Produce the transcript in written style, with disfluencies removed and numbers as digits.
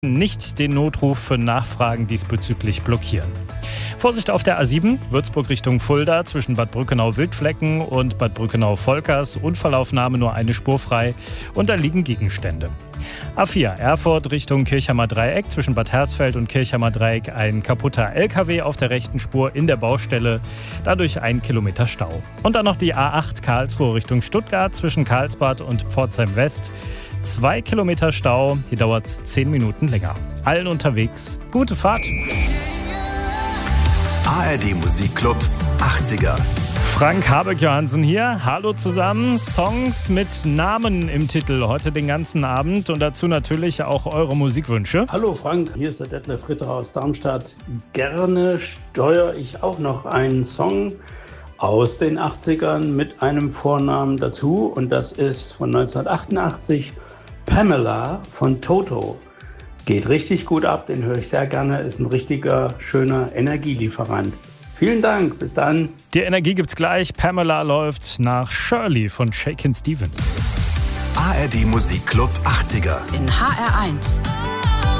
nicht den Notruf für Nachfragen diesbezüglich blockieren. Vorsicht auf der A7, Würzburg Richtung Fulda, zwischen Bad Brückenau-Wildflecken und Bad Brückenau-Volkers. Unfallaufnahme, nur eine Spur frei und da liegen Gegenstände. A4, Erfurt Richtung Kirchheimer Dreieck, zwischen Bad Hersfeld und Kirchheimer Dreieck ein kaputter LKW auf der rechten Spur in der Baustelle, dadurch 1 Kilometer Stau. Und dann noch die A8 Karlsruhe Richtung Stuttgart, zwischen Karlsbad und Pforzheim West. 2 Kilometer Stau, hier dauert es 10 Minuten länger. Allen unterwegs, gute Fahrt! ARD Musikclub 80er. Frank Habeck-Johansen hier. Hallo zusammen. Songs mit Namen im Titel heute den ganzen Abend und dazu natürlich auch eure Musikwünsche. Hallo Frank, hier ist der Detlef Ritter aus Darmstadt. Gerne steuere ich auch noch einen Song aus den 80ern mit einem Vornamen dazu und das ist von 1988 Pamela von Toto. Geht richtig gut ab, den höre ich sehr gerne, ist ein richtiger, schöner Energielieferant. Vielen Dank, bis dann. Die Energie gibt's gleich. Pamela läuft nach Shirley von Shakin' Stevens. ARD Musikclub 80er. In HR1.